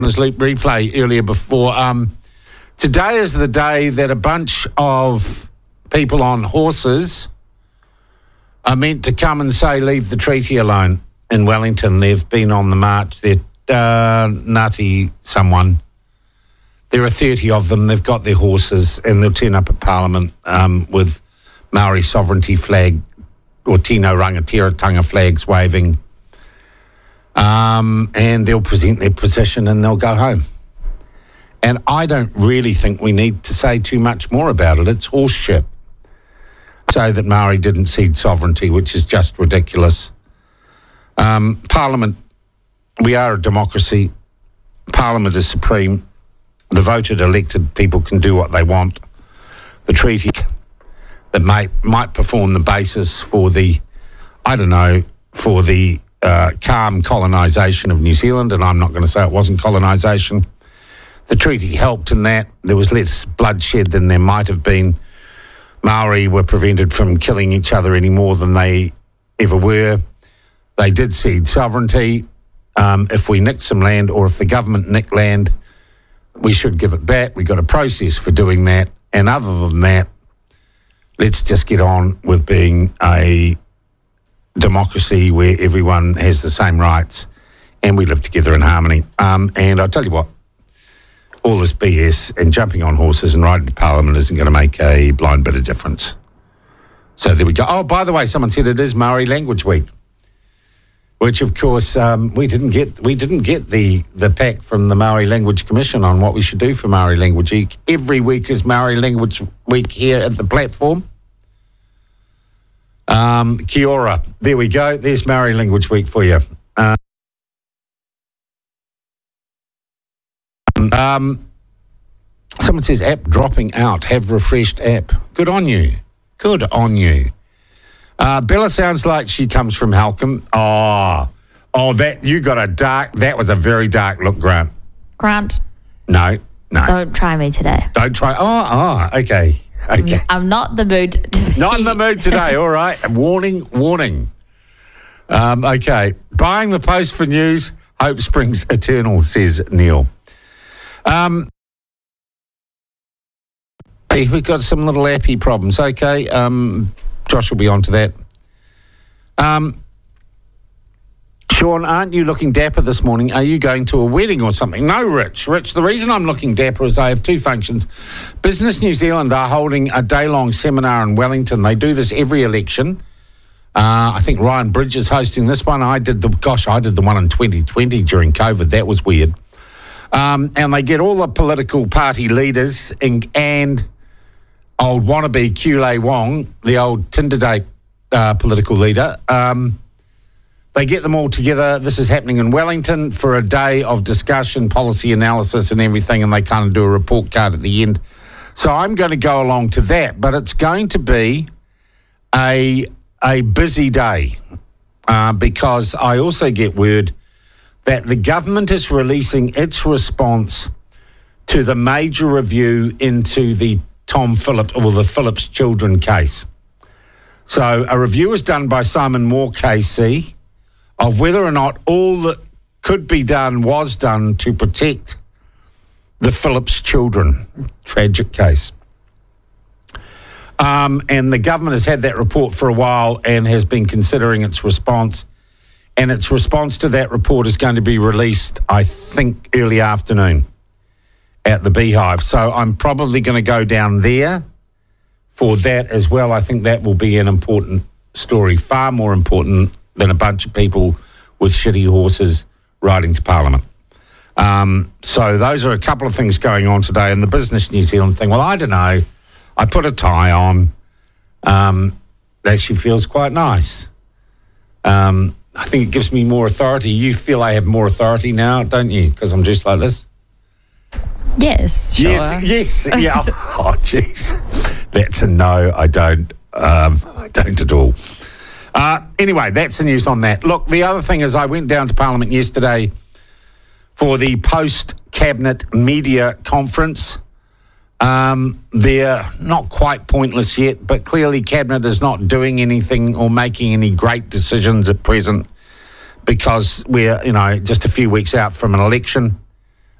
Loop replay earlier before. Today is the day that a bunch of people on horses are meant to come and say, leave the treaty alone in Wellington. They've been on the march. They're Ngāti someone. There are 30 of them. They've got their horses and they'll turn up at Parliament with Maori sovereignty flag or Tino Rangatiratanga flags waving. And they'll present their position and they'll go home. And I don't really think we need to say too much more about it. It's horse shit. Say that Maori didn't cede sovereignty, which is just ridiculous. Parliament, we are a democracy. Parliament is supreme. The voted, elected people can do what they want. The treaty that might perform the basis for the, for the calm colonisation of New Zealand, and I'm not going to say it wasn't colonisation. The treaty helped in that. There was less bloodshed than there might have been. Maori were prevented from killing each other any more than they ever were. They did cede sovereignty. If we nicked some land or if the government nicked land, we should give it back. We've got a process for doing that. And other than that, let's just get on with being a democracy where everyone has the same rights and we live together in harmony. And I'll tell you what, all this BS and jumping on horses and riding to Parliament isn't going to make a blind bit of difference. So there we go. Oh, by the way, someone said it is Maori Language Week, which of course we didn't get the pack from the Maori Language Commission on what we should do for Maori Language Week. Every week is Maori Language Week here at the platform. Kia ora. There we go. There's Maori Language Week for you. Someone says app dropping out. Have refreshed app. Good on you. Good on you. Bella sounds like she comes from Halcombe. Oh, that you got a dark. That was a very dark look, Grant. No. Don't try me today. Don't try. Oh, okay. I'm not in the mood today. Not in the mood today. All right. Warning. Okay. Buying the Post for news. Hope springs eternal, says Neil. Hey, we've got some little appy problems. Okay. Josh will be on to that. Sean, aren't you looking dapper this morning? Are you going to a wedding or something? No, Rich, the reason I'm looking dapper is I have two functions. Business New Zealand are holding a day-long seminar in Wellington. They do this every election. I think Ryan Bridge is hosting this one. I did the one in 2020 during COVID. That was weird. And they get all the political party leaders and old wannabe Kule Wong, the old Tinder date political leader. They get them all together. This is happening in Wellington for a day of discussion, policy analysis and everything, and they kind of do a report card at the end. So I'm going to go along to that, but it's going to be a busy day because I also get word that the government is releasing its response to the major review into the Tom Phillips or the Phillips children case. So a review was done by Simon Moore KC of whether or not all that could be done was done to protect the Phillips children. Tragic case. And the government has had that report for a while and has been considering its response. And its response to that report is going to be released, I think, early afternoon at the Beehive. So I'm probably going to go down there for that as well. I think that will be an important story, far more important than a bunch of people with shitty horses riding to Parliament. So those are a couple of things going on today. And the Business New Zealand thing, well, I don't know. I put a tie on. That she feels quite nice. I think it gives me more authority. You feel I have more authority now, don't you? Because I'm dressed like this? Yes, sure. Yes, yeah. Oh, jeez. That's a no, I don't. I don't at all. Anyway, that's the news on that. Look, the other thing is I went down to Parliament yesterday for the post-cabinet media conference. They're not quite pointless yet, but clearly Cabinet is not doing anything or making any great decisions at present because we're, just a few weeks out from an election.